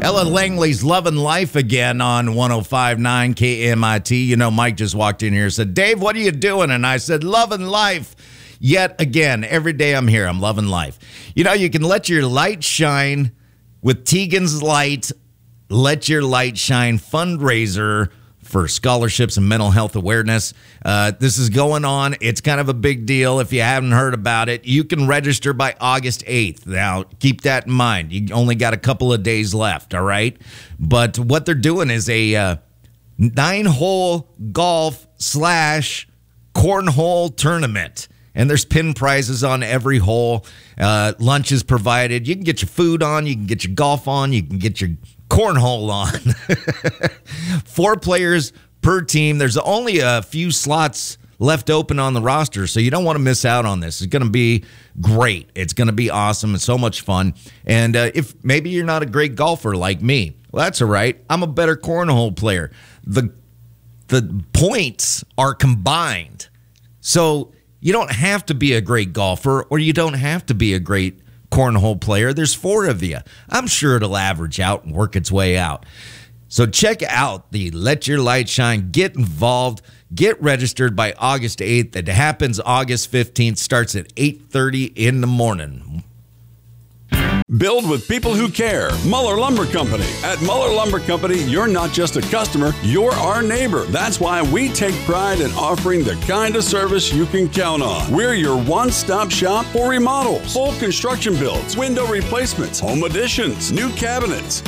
Ella Langley's Lovin' Life again on 105.9 KMIT. You know, Mike just walked in here and said, Dave, what are you doing? And I said, lovin' life. Yet again, every day I'm here, I'm loving life. You know, you can let your light shine with Tegan's Light. Let Your Light Shine fundraiser for scholarships and mental health awareness. This is going on. It's kind of a big deal. If you haven't heard about it, you can register by August 8th. Now, keep that in mind. You only got a couple of days left, all right? But what they're doing is a 9-hole golf / cornhole tournament. And there's pin prizes on every hole. Lunch is provided. You can get your food on. You can get your golf on. You can get your cornhole on. 4 players per team. There's only a few slots left open on the roster, so you don't want to miss out on this. It's going to be great. It's going to be awesome. It's so much fun. And if maybe you're not a great golfer like me, well, that's all right. I'm a better cornhole player. The points are combined. So you don't have to be a great golfer, or you don't have to be a great cornhole player. There's 4 of you. I'm sure it'll average out and work its way out. So check out the Let Your Light Shine. Get involved. Get registered by August 8th. It happens August 15th. Starts at 8:30 in the morning. Build with people who care. Muller Lumber Company. At Muller Lumber Company, you're not just a customer, you're our neighbor. That's why we take pride in offering the kind of service you can count on. We're your one-stop shop for remodels, full construction builds, window replacements, home additions, new cabinets,